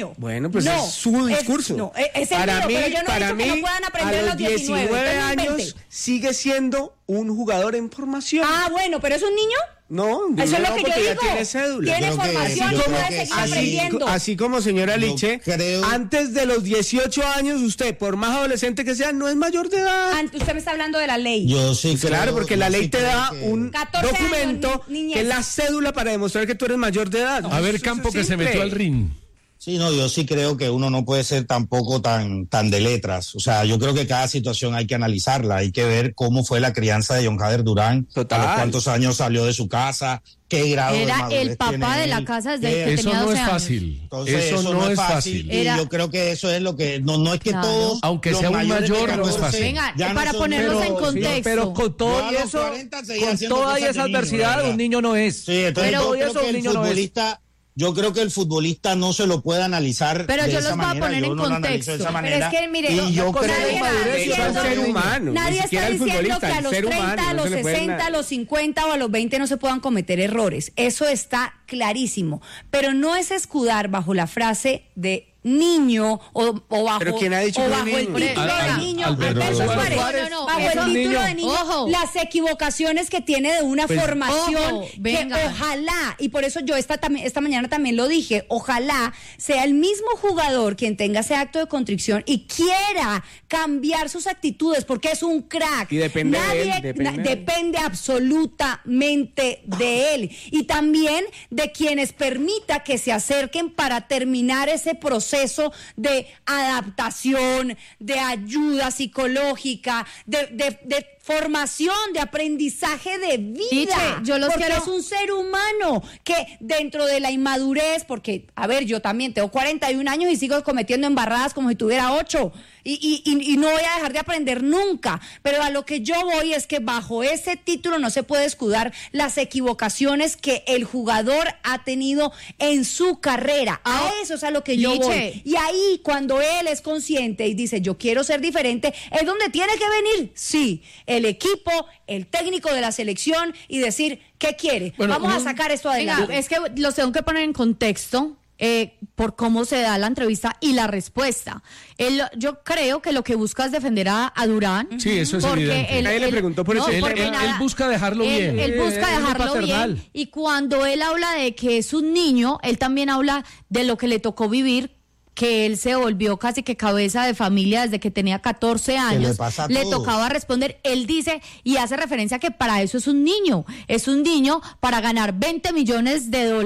niño. Bueno, pues es su discurso. Es el mío, pero yo no he dicho que no puedan aprender a los 19 años sigue siendo un jugador en formación. Ah, bueno, pero ¿es un niño? No, eso es lo que yo digo. Tiene cédula. Tiene formación y puede seguir aprendiendo. Así como, señora Liche, antes de los 18 años, usted, por más adolescente que sea, no es mayor de edad. Usted me está hablando de la ley. Yo sí creo. Claro, porque la ley te da un documento años, que es la cédula para demostrar que tú eres mayor de edad. A ver, Campo, que se metió al ring. Sí, no, yo sí creo que uno no puede ser tampoco tan de letras. O sea, yo creo que cada situación hay que analizarla, hay que ver cómo fue la crianza de John Jader Durán, a los cuántos años salió de su casa, qué grado de madurez era el papá de la casa desde que tenía 12 años. Eso no es fácil. Entonces, eso no es fácil. Y yo creo que eso es lo que no es que todos, aunque sea un mayor, no es fácil. Venga, para ponernos en contexto. Pero con todo eso, con toda esa adversidad, un niño no es. Sí, entonces yo creo que el futbolista... Yo creo que el futbolista no se lo puede analizar pero de yo esa los voy manera. a poner en contexto. Pero es que, mire, y yo creo que es un ser humano. Nadie está diciendo que a los 30, a los 60, a los 50 o a los 20 no se puedan cometer errores. Eso está clarísimo. Pero no es escudar bajo la frase de niño o bajo, ¿pero quién ha dicho bajo el título de niño, bajo el título de niño, las equivocaciones que tiene de una formación que ojalá, y por eso yo esta mañana también lo dije, ojalá sea el mismo jugador quien tenga ese acto de contrición y quiera cambiar sus actitudes porque es un crack. Y depende de él, depende absolutamente de él y también de quienes permita que se acerquen para terminar ese proceso de adaptación, de ayuda psicológica, de formación, de aprendizaje de vida. Porque es un ser humano que dentro de la inmadurez, porque, a ver, yo también tengo 41 años y sigo cometiendo embarradas como si tuviera 8 y no voy a dejar de aprender nunca, pero a lo que yo voy es que bajo ese título no se puede escudar las equivocaciones que el jugador ha tenido en su carrera. A eso es a lo que yo voy. Y ahí cuando él es consciente y dice yo quiero ser diferente, es donde tiene que venir, sí, el equipo, el técnico de la selección y decir ¿qué quiere? Bueno, vamos a sacar esto adelante. Venga, es que los tengo que poner en contexto por cómo se da la entrevista y la respuesta. Yo creo que lo que busca es defender a Durán. Sí, eso es evidente. Nadie le preguntó por eso. Él busca dejarlo bien. Él busca dejarlo bien. Y cuando él habla de que es un niño, él también habla de lo que le tocó vivir, que él se volvió casi que cabeza de familia desde que tenía 14 años, le tocaba responder, él dice y hace referencia a que para eso es un niño para ganar $20 millones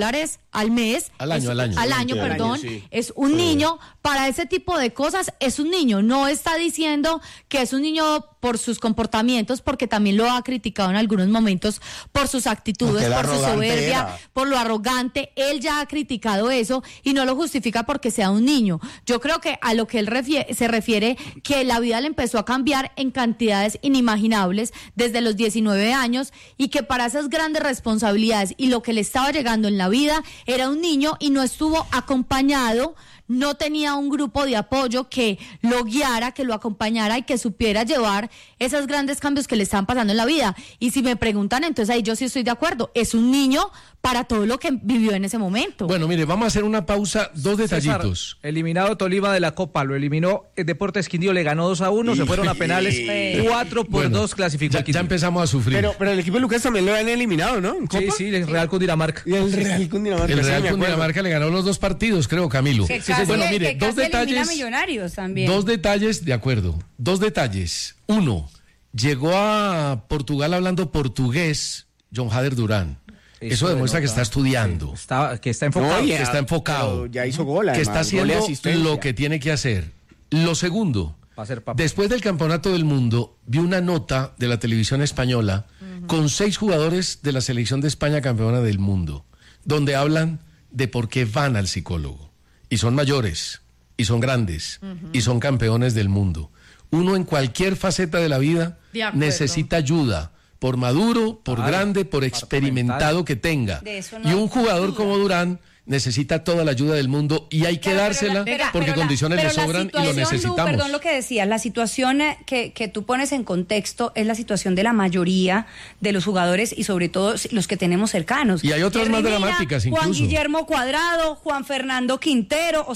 al mes, al año, es un niño, para ese tipo de cosas es un niño, no está diciendo que es un niño por sus comportamientos, porque también lo ha criticado en algunos momentos por sus actitudes, por su soberbia, por lo arrogante, él ya ha criticado eso y no lo justifica porque sea un niño. Yo creo que a lo que él se refiere, que la vida le empezó a cambiar en cantidades inimaginables desde los 19 años y que para esas grandes responsabilidades y lo que le estaba llegando en la vida era un niño y no estuvo acompañado, no tenía un grupo de apoyo que lo guiara, que lo acompañara y que supiera llevar esos grandes cambios que le estaban pasando en la vida. Y si me preguntan, entonces ahí yo sí estoy de acuerdo. Es un niño para todo lo que vivió en ese momento. Bueno, mire, vamos a hacer una pausa, dos detallitos. César, eliminado Tolima de la Copa, lo eliminó el Deportes Quindío, le ganó 2-1, se fueron a penales, 4-2 clasificó. Ya empezamos a sufrir. Pero el equipo de Lucas también lo han eliminado, ¿no? Sí, el Real Cundinamarca. Y el Real Cundinamarca. El Real Cundinamarca le ganó los 2 partidos, creo, Camilo. Bueno, mire, dos detalles. Millonarios también. 2 detalles, de acuerdo. 2 detalles. 1, llegó a Portugal hablando portugués John Jader Durán. Eso demuestra que está estudiando. Que está enfocado. Que está enfocado. Ya hizo gol, que está haciendo lo que tiene que hacer. Lo segundo, después del Campeonato del Mundo, vi una nota de la televisión española con 6 jugadores de la selección de España campeona del mundo, donde hablan de por qué van al psicólogo. Y son mayores, y son grandes, y son campeones del mundo. Uno en cualquier faceta de la vida necesita ayuda, por maduro, por grande, por experimentado que tenga. Y un jugador como Durán necesita toda la ayuda del mundo y hay que dársela porque condiciones le sobran y lo necesitamos. Perdón lo que decías, la situación que tú pones en contexto es la situación de la mayoría de los jugadores y sobre todo los que tenemos cercanos. Y hay otras más dramáticas incluso. Juan Guillermo Cuadrado, Juan Fernando Quintero,